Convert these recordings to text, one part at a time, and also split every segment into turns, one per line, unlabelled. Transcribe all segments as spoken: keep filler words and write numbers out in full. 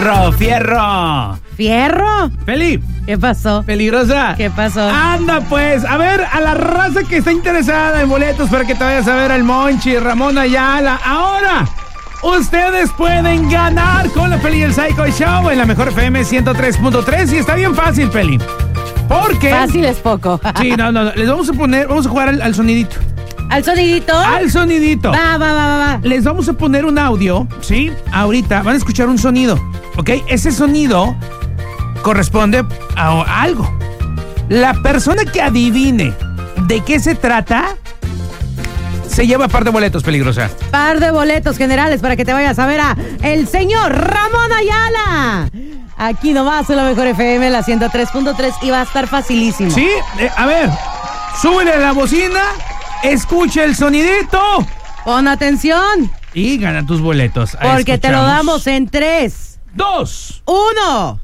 Fierro, fierro.
¿Fierro?
Feli.
¿Qué pasó?
Peligrosa.
¿Qué pasó?
Anda pues, a ver, a la raza que está interesada en boletos para que te vayas a ver al Monchi, Ramón Ayala. Ahora, ustedes pueden ganar con la Peli y el Psycho Show en la Mejor F M ciento tres punto tres y está bien fácil, Peli. Porque...
Fácil es poco.
Sí, no, no, no. Les vamos a poner, vamos a jugar al, al sonidito.
¿Al sonidito?
Al sonidito.
Va, va, va, va, va.
Les vamos a poner un audio, ¿sí? Ahorita van a escuchar un sonido, ¿ok? Ese sonido corresponde a algo. La persona que adivine de qué se trata se lleva par de boletos, Peligrosa.
Par de boletos generales para que te vayas a ver a el señor Ramón Ayala. Aquí nomás en la Mejor F M, la ciento tres punto tres, y va a estar facilísimo.
Sí, eh, a ver, súbele a la bocina, escucha el sonidito.
Pon atención.
Y gana tus boletos. Ahí
Porque te lo
escuchamos.
damos en tres,
dos,
uno.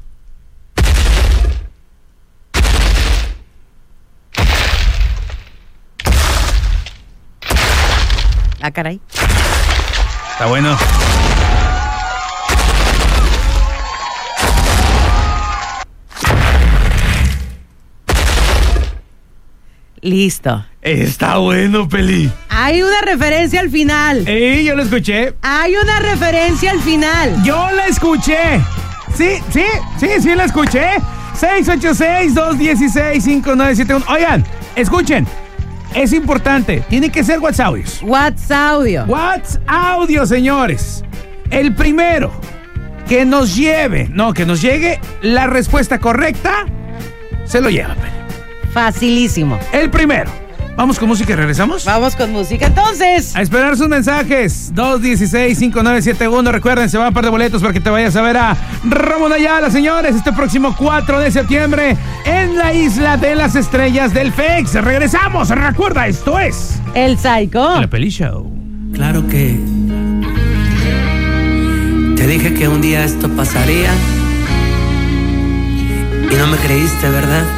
Ah, caray.
Está bueno.
Listo.
Está bueno, Peli.
Hay una referencia al final.
Ey, yo lo escuché.
Hay una referencia al final.
Yo la escuché. Sí, sí, sí, sí la escuché. seis ocho seis, dos uno seis, cinco nueve siete uno. Oigan, escuchen. Es importante. Tiene que ser WhatsApp audios.
WhatsApp audio.
WhatsApp audio, señores. El primero que nos lleve, no, que nos llegue la respuesta correcta, se lo lleva, Peli.
Facilísimo.
El primero. Vamos con música y regresamos.
Vamos con música entonces.
A esperar sus mensajes. dos uno seis, cinco nueve siete uno. Recuerden, se van a par de boletos para que te vayas a ver a Ramón Ayala, señores, este próximo cuatro de septiembre en la Isla de las Estrellas del F E X. Regresamos. Recuerda, esto es
El Psycho.
La Peli Show.
Claro que te dije que un día esto pasaría y no me creíste, ¿verdad?